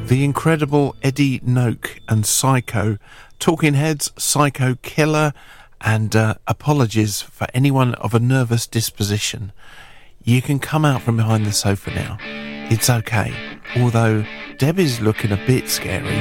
The incredible Eddie Noak and Psycho, Talking Heads, Psycho Killer, and apologies for anyone of a nervous disposition. You can come out from behind the sofa now. It's okay. Although Debbie's looking a bit scary.